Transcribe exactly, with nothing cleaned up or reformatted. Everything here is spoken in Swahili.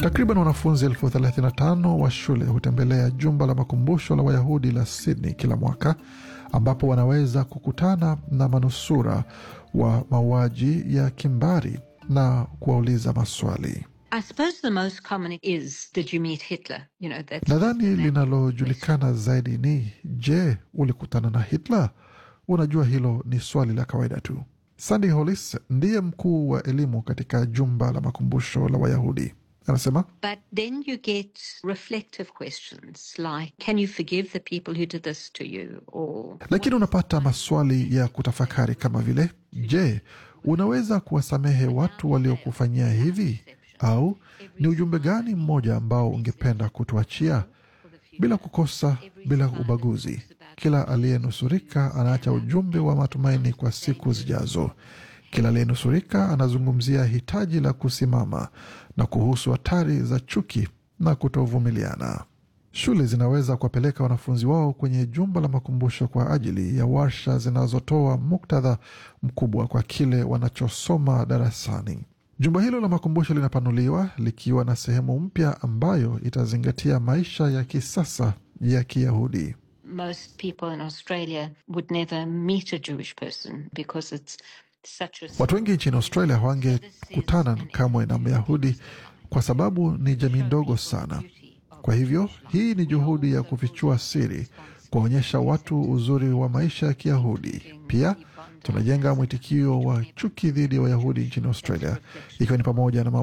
Takriban wanafunzi elfu thelathini na tano wa shule hutembelea jumba la makumbusho la Wayahudi la Sydney kila mwaka, ambapo wanaweza kukutana na manusura wa mauaji ya kimbari na kuwauliza maswali. I suppose the most common is, did you meet Hitler? You know, that's Nadhani linalojulikana zaidi ni, je, ulikutana na Hitler? Unajua hilo ni swali la kawaida tu. Sandy Hollis ndiye mkuu wa elimu katika jumba la makumbusho la Wayahudi. Anasema, But then you get reflective questions like, can you forgive the people who did this to you? Or lakini unapata maswali ya kutafakari kama vile, je, unaweza kuwasamehe watu waliokufanyia hivi? Au ni ujumbe gani mmoja ambao ungependa kutuachia? Bila kukosa, bila ubaguzi, kila aliyenusurika anaacha ujumbe wa matumaini kwa siku zijazo. Kila aliyenusurika anazungumzia hitaji la kusimama na kuhusu hatari za chuki na kutovumiliana. Shule zinaweza kuwapeleka wanafunzi wao kwenye jumba la makumbusho kwa ajili ya warsha zinazotoa muktadha mkubwa kwa kile wanachosoma darasani. Jumba hilo la makumbusho linapanuliwa likiwa na sehemu mpya ambayo itazingatia maisha ya kisasa ya Kiyahudi. most people in Australia would never meet a Jewish person because it's such a... Watu wengi nchini Australia hawangekutana kamwe na Myahudi kwa sababu ni jamii ndogo sana. Kwa hivyo, hii ni juhudi ya kufichua siri, kuonyesha watu uzuri wa maisha ya Kiyahudi. Pia, tunajenga mwitikio wa chuki dhidi ya Wayahudi nchini Australia, ikiwa ni pamoja na